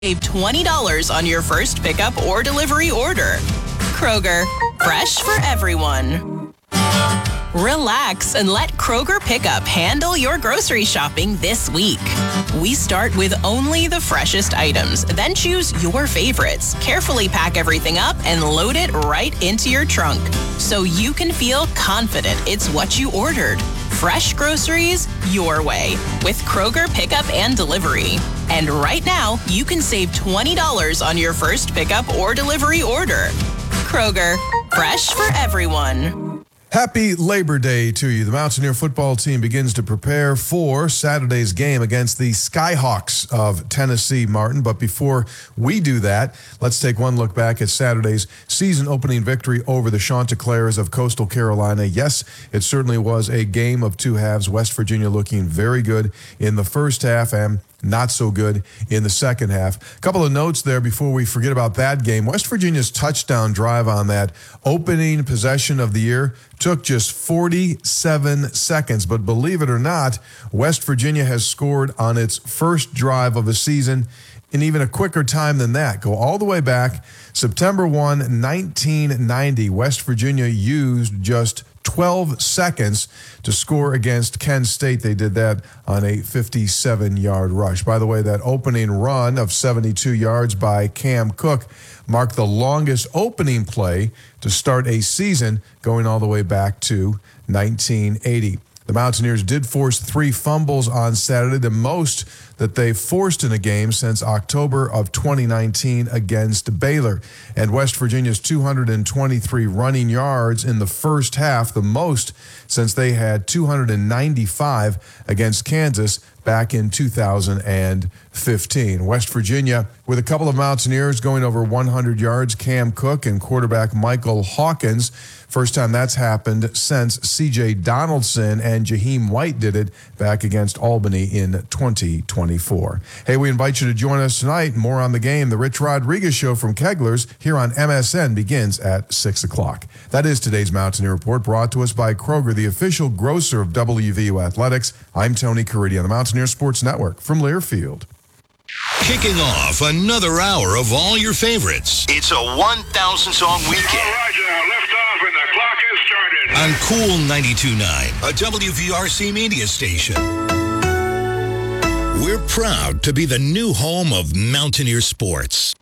Save $20 on your first pickup or delivery order. Kroger, fresh for everyone. Relax and let Kroger Pickup handle your grocery shopping this week. We start with only the freshest items, then choose your favorites. Carefully pack everything up and load it right into your trunk so you can feel confident it's what you ordered. Fresh groceries your way with Kroger Pickup and Delivery. And right now, you can save $20 on your first pickup or delivery order. Kroger, fresh for everyone. Happy Labor Day to you. The Mountaineer football team begins to prepare for Saturday's game against the Skyhawks of Tennessee, Martin. But before we do that, let's take one look back at Saturday's season-opening victory over the Chanticleers of Coastal Carolina. Yes, it certainly was a game of two halves. West Virginia looking very good in the first half and not so good in the second half. A couple of notes there before we forget about that game. West Virginia's touchdown drive on that opening possession of the year took just 47 seconds. But believe it or not, West Virginia has scored on its first drive of a season in even a quicker time than that. Go all the way back, September 1, 1990, West Virginia used just 12 seconds to score against Kent State. They did that on a 57-yard rush. By the way, that opening run of 72 yards by Cam Cook marked the longest opening play to start a season, going all the way back to 1980. The Mountaineers did force 3 fumbles on Saturday, the most that they forced in a game since October of 2019 against Baylor. And West Virginia's 223 running yards in the first half, the most since they had 295 against Kansas back in 2015. West Virginia, with a couple of Mountaineers going over 100 yards, Cam Cook and quarterback Michael Hawkins. First time that's happened since C.J. Donaldson and Jaheim White did it back against Albany in 2024. Hey, we invite you to join us tonight. More on the game. The Rich Rodriguez Show from Kegler's here on MSN begins at 6 o'clock. That is today's Mountaineer Report, brought to us by Kroger, the official grocer of WVU Athletics. I'm Tony Caridi on the Mountaineer Sports Network from Learfield. Kicking off another hour of all your favorites. It's a 1,000-song weekend. All right, lift off and the clock has started. On Cool 92.9, a WVRC media station. We're proud to be the new home of Mountaineer Sports.